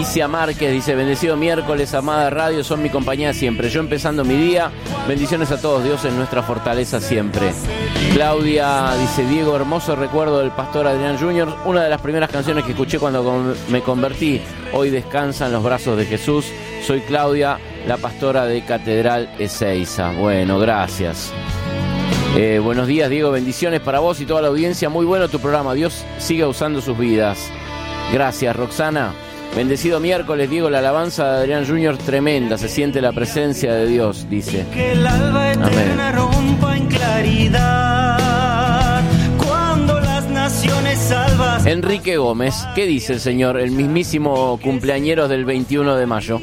Alicia Márquez dice: bendecido miércoles, amada radio, son mi compañía siempre. Yo empezando mi día, bendiciones a todos, Dios es nuestra fortaleza siempre. Claudia dice: Diego, hermoso recuerdo del pastor Adrián Jr., una de las primeras canciones que escuché cuando me convertí. Hoy descansa en los brazos de Jesús. Soy Claudia, la pastora de Catedral Ezeiza. Bueno, gracias. Buenos días, Diego, bendiciones para vos y toda la audiencia. Muy bueno tu programa, Dios siga usando sus vidas. Gracias, Roxana. Bendecido miércoles, Diego, la alabanza de Adrián Jr. tremenda, se siente la presencia de Dios, dice. Que el alba eterna rompa en claridad, cuando las naciones salvas. Enrique Gómez, ¿qué dice el señor? El mismísimo cumpleañero del 21 de mayo.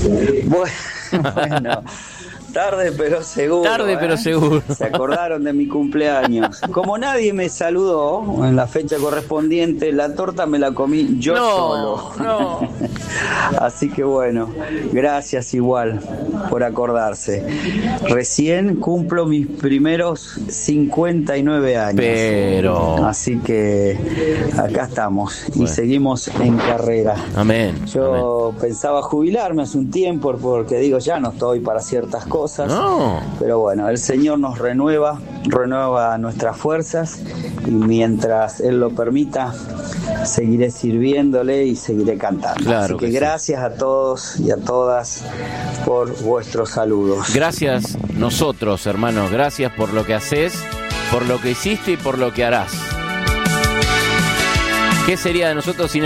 Bueno. Tarde pero seguro. Tarde pero seguro. Se acordaron de mi cumpleaños. Como nadie me saludó en la fecha correspondiente, la torta me la comí yo solo. No. Así que bueno, gracias igual por acordarse. Recién cumplo mis primeros 59 años. Pero... Así que acá estamos y seguimos en carrera. Amén. Yo pensaba jubilarme hace un tiempo porque digo, ya no estoy para ciertas cosas. No. Pero bueno, el Señor nos renueva nuestras fuerzas y mientras Él lo permita, seguiré sirviéndole y seguiré cantando. Claro. Así que gracias a todos y a todas por vuestros saludos. Gracias nosotros, hermanos, gracias por lo que haces, por lo que hiciste y por lo que harás. ¿Qué sería de nosotros sin